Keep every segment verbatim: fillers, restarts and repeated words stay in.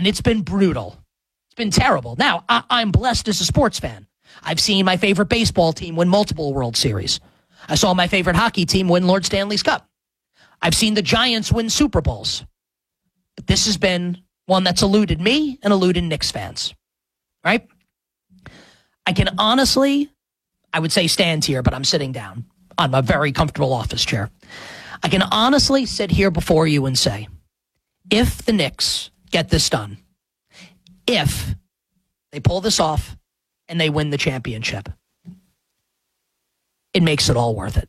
And it's been brutal. It's been terrible. Now, I- I'm blessed as a sports fan. I've seen my favorite baseball team win multiple World Series. I saw my favorite hockey team win Lord Stanley's Cup. I've seen the Giants win Super Bowls. But this has been one that's eluded me and eluded Knicks fans. Right? I can honestly, I would say stand here, but I'm sitting down on my very comfortable office chair. I can honestly sit here before you and say, if the Knicks get this done, if they pull this off and they win the championship, it makes it all worth it.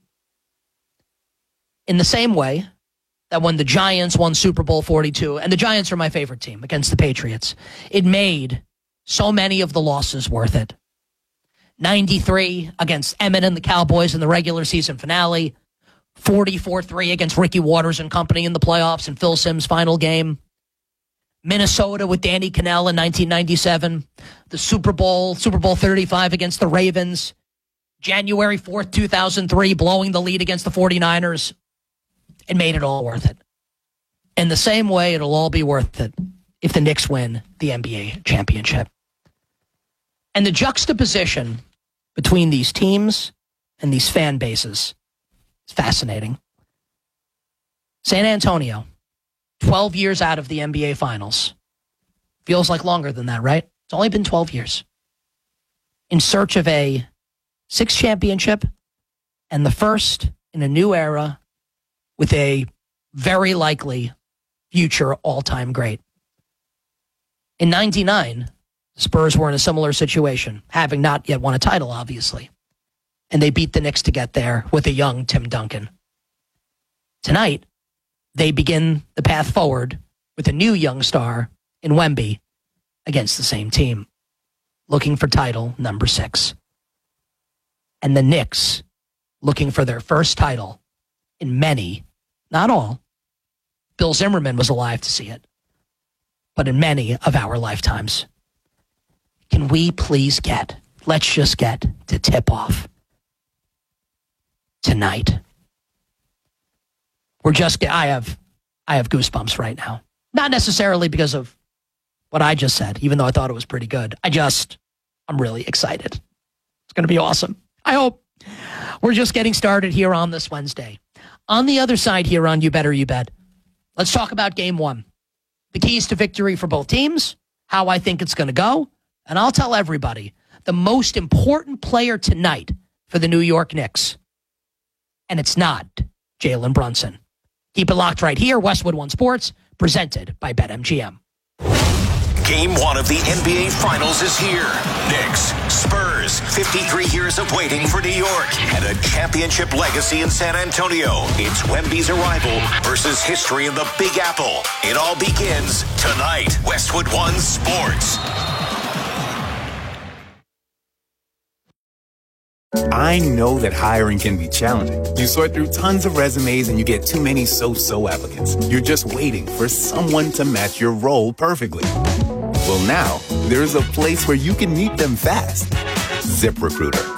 In the same way that when the Giants won Super Bowl forty-two, and the Giants are my favorite team against the Patriots, it made so many of the losses worth it. ninety-three against Emmett and the Cowboys in the regular season finale, forty-four three against Ricky Waters and company in the playoffs and Phil Simms' final game. Minnesota with Danny Cannell in nineteen ninety-seven. The Super Bowl, Super Bowl thirty-five against the Ravens. January fourth, two thousand three, blowing the lead against the forty-niners. It made it all worth it. In the same way, it'll all be worth it if the Knicks win the N B A championship. And the juxtaposition between these teams and these fan bases is fascinating. San Antonio, twelve years out of the N B A Finals. Feels like longer than that, right? It's only been twelve years. In search of a sixth championship and the first in a new era with a very likely future all-time great. In ninety-nine, the Spurs were in a similar situation, having not yet won a title, obviously. And they beat the Knicks to get there with a young Tim Duncan. Tonight, they begin the path forward with a new young star in Wemby against the same team, looking for title number six. And the Knicks looking for their first title in many, not all, Bill Zimmerman was alive to see it, but in many of our lifetimes. Can we please get, let's just get to tip-off tonight? We're just, I have, I have goosebumps right now. Not necessarily because of what I just said, even though I thought it was pretty good. I just, I'm really excited. It's going to be awesome. I hope. We're just getting started here on this Wednesday. On the other side here on You Better You Bet, let's talk about game one. The keys to victory for both teams, how I think it's going to go, and I'll tell everybody the most important player tonight for the New York Knicks. And it's not Jalen Brunson. Keep it locked right here, Westwood One Sports, presented by BetMGM. Game one of the N B A Finals is here. Knicks, Spurs, fifty-three years of waiting for New York and a championship legacy in San Antonio. It's Wemby's arrival versus history in the Big Apple. It all begins tonight. Westwood One Sports. I know that hiring can be challenging. You sort through tons of resumes and you get too many so-so applicants. You're just waiting for someone to match your role perfectly. Well, now, there's a place where you can meet them fast. ZipRecruiter.